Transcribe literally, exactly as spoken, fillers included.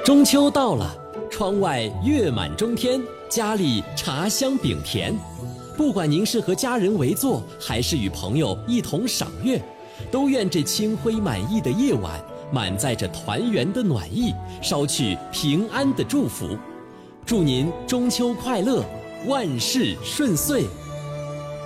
中秋到了，窗外月满中天，家里茶香饼甜。不管您是和家人围坐，还是与朋友一同赏月，都愿这清辉满溢的夜晚，满载着团圆的暖意，捎去平安的祝福。祝您中秋快乐，万事顺遂。